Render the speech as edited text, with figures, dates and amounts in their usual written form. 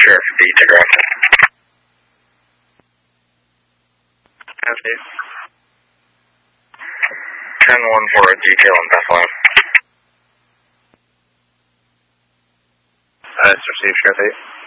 Sheriff D, take her out. That's it. 10-1 for a detail in Bethlehem. It's received, Sheriff 8.